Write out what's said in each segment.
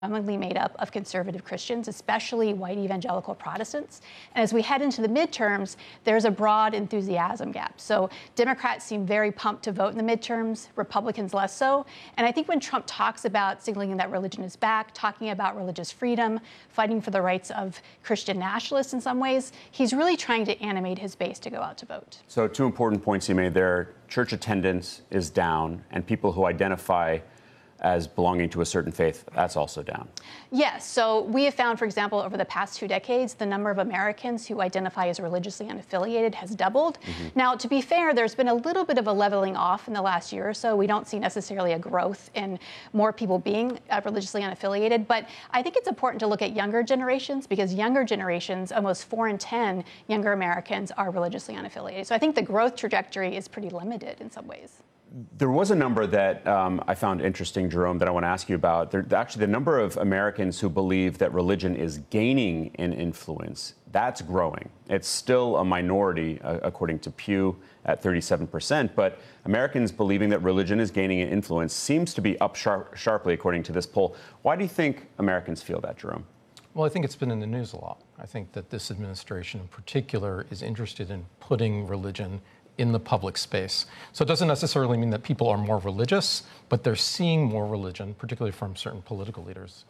Commonly made up of conservative Christians, especially white evangelical Protestants. And as we head into the midterms, there's a broad enthusiasm gap. So Democrats seem very pumped to vote in the midterms, Republicans less so. And I think when Trump talks about signaling that religion is back, talking about religious freedom, fighting for the rights of Christian nationalists in some ways, he's really trying to animate his base to go out to vote. So two important points you made there. Church attendance is down, and people who identify as belonging to a certain faith, that's also down. Yes. So we have found, for example, over the past 2 decades, the number of Americans who identify as religiously unaffiliated has doubled. Now, to be fair, there's been a little bit of a leveling off in the last year or so. We don't see necessarily a growth in more people being religiously unaffiliated. But I think it's important to look at younger generations, because younger generations, almost 4 in 10 younger Americans are religiously unaffiliated. So I think the growth trajectory is pretty limited in some ways. There was a number that I found interesting, Jerome, that I want to ask you about. Actually, the number of Americans who believe that religion is gaining in influence, that's growing. It's still a minority, according to Pew, at 37%. But Americans believing that religion is gaining in influence seems to be up sharply, according to this poll. Why do you think Americans feel that, Jerome? Well, I think it's been in the news a lot. I think that this administration in particular is interested in putting religion in the public space. So it doesn't necessarily mean that people are more religious, but they're seeing more religion, particularly from certain political leaders.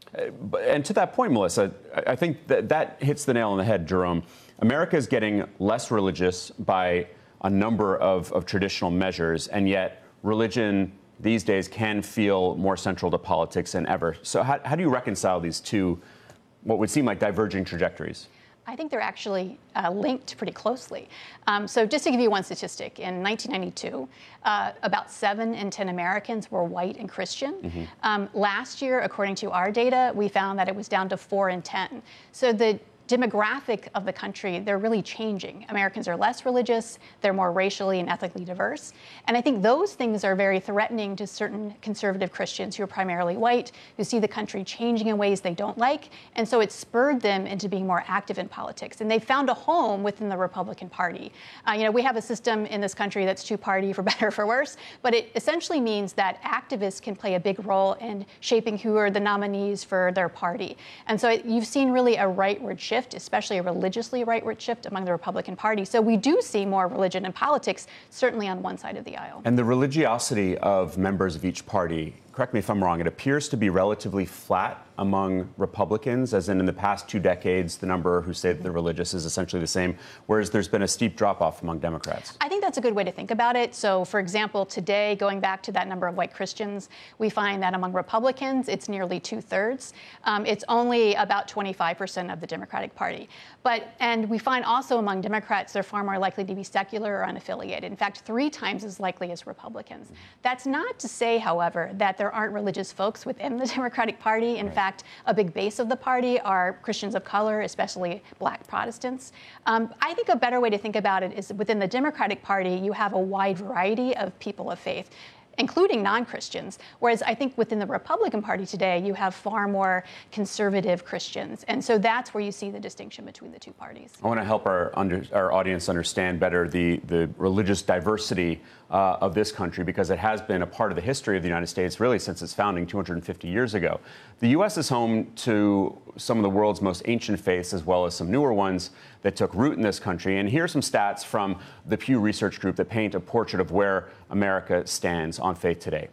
And to that point, Melissa, I think that hits the nail on the head, Jerome. America is getting less religious by a number of traditional measures, and yet religion these days can feel more central to politics than ever. So how do you reconcile these two, what would seem like diverging trajectories? I think they're actually linked pretty closely. So just to give you one statistic, in 1992, about 7 in 10 Americans were white and Christian. Last year, according to our data, we found that it was down to 4 in 10. So the demographic of the country, they're really changing. Americans are less religious, they're more racially and ethnically diverse. And I think those things are very threatening to certain conservative Christians who are primarily white, who see the country changing in ways they don't like. And so it spurred them into being more active in politics. And they found a home within the Republican Party. We have a system in this country that's two-party, for better or for worse, but it essentially means that activists can play a big role in shaping who are the nominees for their party. And so you've seen really a rightward shift, especially a religiously rightward shift among the Republican Party. So we do see more religion in politics, certainly on one side of the aisle. And the religiosity of members of each party, correct me if I'm wrong, it appears to be relatively flat among Republicans, as in the past 2 decades, the number who say that they're religious is essentially the same, whereas there's been a steep drop-off among Democrats. I think that's a good way to think about it. So, for example, today, going back to that number of white Christians, we find that among Republicans, it's nearly 2/3. It's only about 25% of the Democratic Party. And we find also among Democrats, they're far more likely to be secular or unaffiliated. In fact, 3 times as likely as Republicans. That's not to say, however, that there aren't religious folks within the Democratic Party. In fact, a big base of the party are Christians of color, especially Black Protestants. I think a better way to think about it is within the Democratic Party, you have a wide variety of people of faith, including non-Christians, whereas I think within the Republican Party today, you have far more conservative Christians. And so that's where you see the distinction between the two parties. I want to help our audience understand better the religious diversity of this country, because it has been a part of the history of the United States really since its founding 250 years ago. The U.S. is home to some of the world's most ancient faiths, as well as some newer ones that took root in this country. And here are some stats from the Pew Research Group that paint a portrait of where America stands on faith today.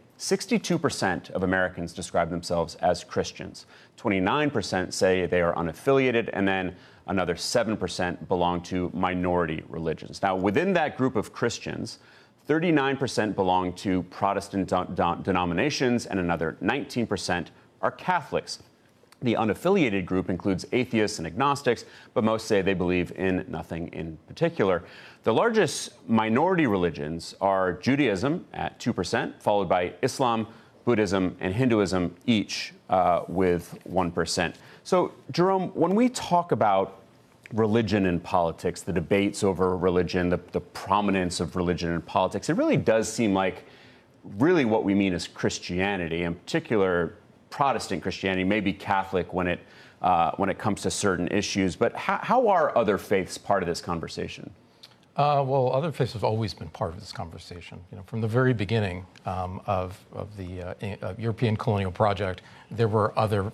62% of Americans describe themselves as Christians. 29% say they are unaffiliated, and then another 7% belong to minority religions. Now, within that group of Christians, 39% belong to Protestant denominations, and another 19% are Catholics. The unaffiliated group includes atheists and agnostics, but most say they believe in nothing in particular. The largest minority religions are Judaism at 2%, followed by Islam, Buddhism, and Hinduism, each with 1%. So, Jerome, when we talk about religion and politics, the debates over religion, the prominence of religion in politics, it really does seem like really what we mean is Christianity, in particular Protestant Christianity, maybe Catholic when it comes to certain issues. But how are other faiths part of this conversation? Well, other faiths have always been part of this conversation. From the very beginning of the European colonial project, there were other